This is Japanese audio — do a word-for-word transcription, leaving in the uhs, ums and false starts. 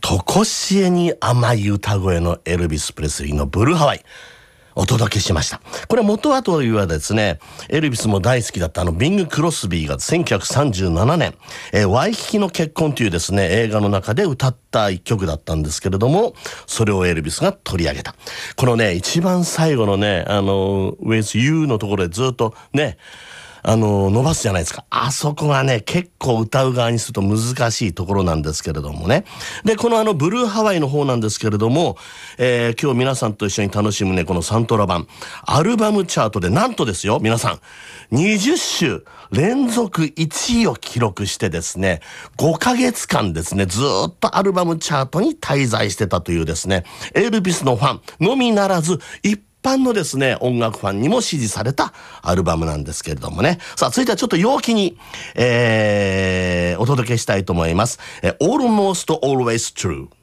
常しえに甘い歌声のエルビス・プレスリーのブルーハワイお届けしました。これ元はというはですね、エルビスも大好きだったあのビング・クロスビーがせんきゅうひゃくさんじゅうななねん、えー、ワイキキの結婚というですね映画の中で歌った一曲だったんですけれども、それをエルビスが取り上げた。このね一番最後のねあの With You のところでずっとねあの伸ばすじゃないですか。あそこがね結構歌う側にすると難しいところなんですけれどもね。でこのあのブルーハワイの方なんですけれども、えー、今日皆さんと一緒に楽しむねこのサントラ版アルバムチャートでなんとですよ皆さんにじゅっしゅ連続いちいを記録してですねごかげつかんですねずーっとアルバムチャートに滞在してたというですねエルビスのファンのみならず一一般のですね音楽ファンにも支持されたアルバムなんですけれどもね。さあ続いてはちょっと陽気に、えー、お届けしたいと思います。Almost Always True。